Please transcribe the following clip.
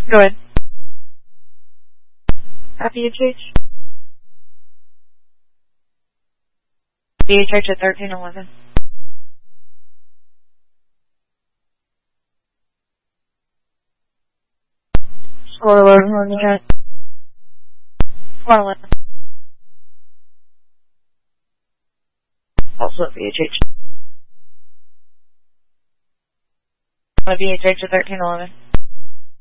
Go ahead. VHH? VHH at 1311. Score 11 on the jet. Score 11. Also at VHH. VHH at 1311.